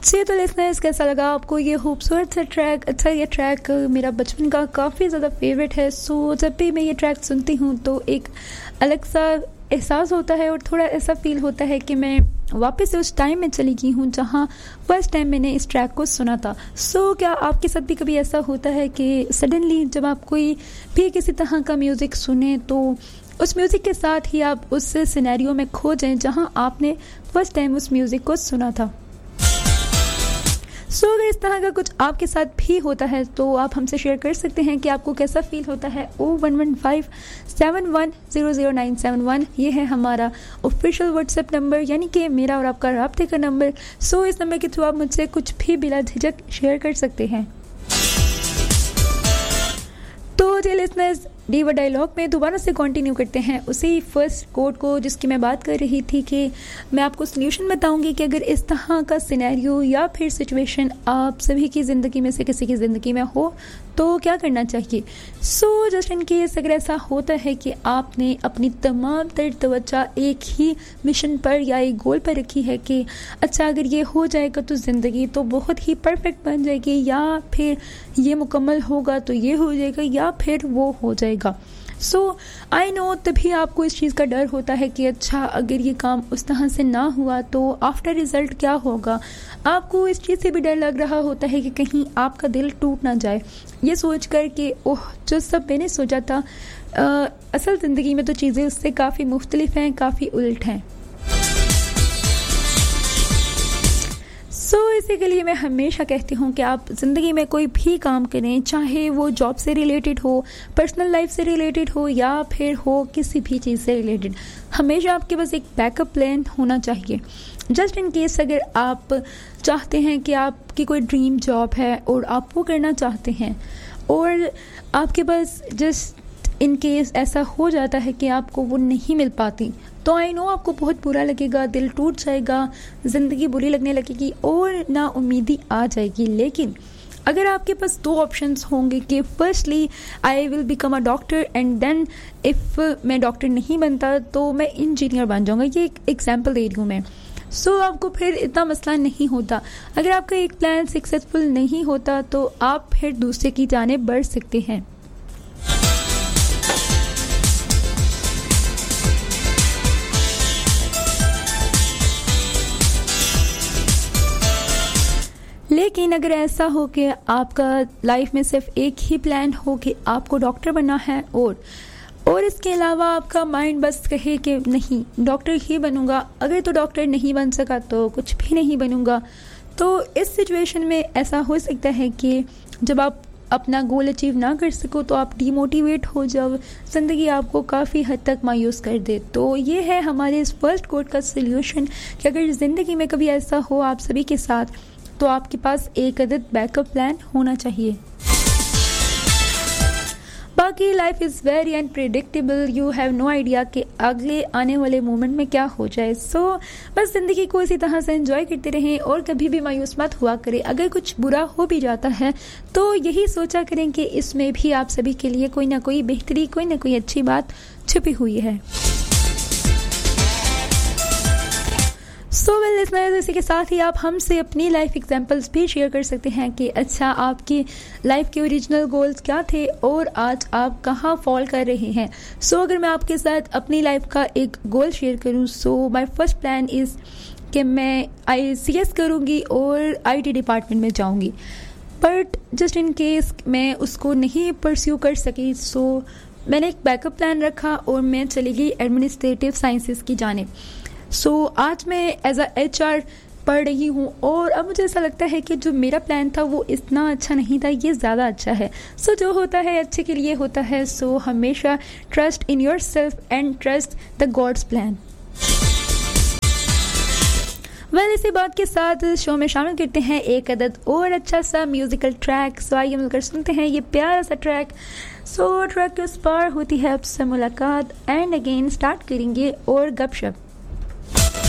जी तो लिसनर्स, कैसा लगा आपको ये खूबसूरत सा ट्रैक? अच्छा, ये ट्रैक मेरा बचपन का काफ़ी ज़्यादा फेवरेट है। सो जब भी मैं ये ट्रैक सुनती हूँ तो एक अलग सा एहसास होता है और थोड़ा ऐसा फील होता है कि मैं वापस उस टाइम में चली गई हूँ जहाँ फर्स्ट टाइम मैंने इस ट्रैक को सुना था। सो क्या आपके साथ भी कभी ऐसा होता है कि सडनली जब आप कोई भी किसी तरह का म्यूज़िक सुने तो उस म्यूज़िक के साथ ही आप उस सिनेरियो में खो जाएं जहाँ आपने फर्स्ट टाइम उस म्यूज़िक को सुना था? सो अगर इस तरह का कुछ आपके साथ भी होता है तो आप हमसे शेयर कर सकते हैं कि आपको कैसा फील होता है। 011571000971 ये है हमारा ऑफिशियल व्हाट्सएप नंबर, यानी कि मेरा और आपका राब्ते का नंबर। सो इस नंबर के थ्रू आप मुझसे कुछ भी बिला झिझक शेयर कर सकते हैं। तो जी लिसनर्स, डीवा डायलॉग में दोबारा से कंटिन्यू करते हैं उसी फर्स्ट कोड को जिसकी मैं बात कर रही थी कि मैं आपको सोल्यूशन बताऊंगी कि अगर इस तरह का सिनेरियो या फिर सिचुएशन आप सभी की ज़िंदगी में से किसी की ज़िंदगी में हो तो क्या करना चाहिए। सो जस्ट इन केस अगर ऐसा होता है कि आपने अपनी तमाम तर तवज्जो एक ही मिशन पर या एक गोल पर रखी है कि अच्छा अगर ये हो जाएगा तो ज़िंदगी तो बहुत ही परफेक्ट बन जाएगी, या फिर ये मुकम्मल होगा तो ये हो जाएगा, या फिर वो हो जाएगा। सो आई नो तभी आपको इस चीज़ का डर होता है कि अच्छा अगर ये काम उस तरह से ना हुआ तो आफ्टर रिजल्ट क्या होगा। आपको इस चीज़ से भी डर लग रहा होता है कि कहीं आपका दिल टूट ना जाए, ये सोच कर कि ओह जो सब मैंने सोचा था असल ज़िंदगी में तो चीज़ें उससे काफ़ी मुख्तलिफ हैं, काफ़ी उल्ट हैं। सो इसी के लिए मैं हमेशा कहती हूँ कि आप ज़िंदगी में कोई भी काम करें, चाहे वो जॉब से रिलेटेड हो, पर्सनल लाइफ से रिलेटेड हो, या फिर हो किसी भी चीज़ से रिलेटेड, हमेशा आपके पास एक बैकअप प्लान होना चाहिए। जस्ट इन केस अगर आप चाहते हैं कि आपकी कोई ड्रीम जॉब है और आप वो करना चाहते हैं और आपके पास जस्ट इन केस ऐसा हो जाता है कि आपको वो नहीं मिल पाती, तो आई नो आपको बहुत बुरा लगेगा, दिल टूट जाएगा, ज़िंदगी बुरी लगने लगेगी और ना उम्मीदी आ जाएगी। लेकिन अगर आपके पास दो ऑप्शंस होंगे कि firstly I will become a doctor and then if मैं डॉक्टर नहीं बनता तो मैं इंजीनियर बन जाऊँगा, ये एक एग्जाम्पल दे रही हूँ मैं। सो आपको फिर इतना मसला नहीं होता। अगर आपका एक प्लान सक्सेसफुल नहीं होता तो आप फिर दूसरे की जानेब बढ़ सकते हैं। लेकिन अगर ऐसा हो कि आपका लाइफ में सिर्फ एक ही प्लान हो कि आपको डॉक्टर बनना है और इसके अलावा आपका माइंड बस कहे कि नहीं डॉक्टर ही बनूंगा, अगर तो डॉक्टर नहीं बन सका तो कुछ भी नहीं बनूंगा, तो इस सिचुएशन में ऐसा हो सकता है कि जब आप अपना गोल अचीव ना कर सको तो आप डीमोटिवेट हो जाओ, ज़िंदगी आपको काफ़ी हद तक मायूस कर दे। तो ये है हमारे इस फर्स्ट कोड का सोल्यूशन कि अगर ज़िंदगी में कभी ऐसा हो आप सभी के साथ तो आपके पास एक अदद बैकअप प्लान होना चाहिए। बाकी life is very unpredictable, you have no idea कि अगले आने वाले मोमेंट में क्या हो जाए। सो बस ज़िंदगी को इसी तरह से एंजॉय करते रहें और कभी भी मायूस मत हुआ करें। अगर कुछ बुरा हो भी जाता है तो यही सोचा करें कि इसमें भी आप सभी के लिए कोई ना कोई बेहतरी, कोई ना कोई अच्छी बात छुपी हुई है। सो वेल लिसनर्स, इसी के साथ ही आप हमसे अपनी लाइफ एग्जांपल्स भी शेयर कर सकते हैं कि अच्छा आपकी लाइफ के ओरिजिनल गोल्स क्या थे और आज आप कहाँ फॉल कर रहे हैं। सो अगर मैं आपके साथ अपनी लाइफ का एक गोल शेयर करूँ, so my first plan is कि मैं ICS करूँगी और IT डिपार्टमेंट में जाऊँगी, बट जस्ट इन केस मैं उसको नहीं परस्यू कर सकी, सो मैंने एक बैकअप प्लान रखा और मैं चली गई एडमिनिस्ट्रेटिव साइंसेस की जानिब। सो आज मैं एज अ HR पढ़ रही हूँ और अब मुझे ऐसा लगता है कि जो मेरा प्लान था वो इतना अच्छा नहीं था, ये ज़्यादा अच्छा है। सो जो होता है अच्छे के लिए होता है। सो हमेशा trust in your self and trust the gods plan. Well इसी बात के साथ शो में शामिल करते हैं एक अदद और अच्छा सा म्यूजिकल ट्रैक। सो आइए मिलकर सुनते हैं ये प्यारा सा ट्रैक। सो ट्रैक के उस पार होती है आपसे मुलाकात एंड अगेन स्टार्ट करेंगे और गपशप।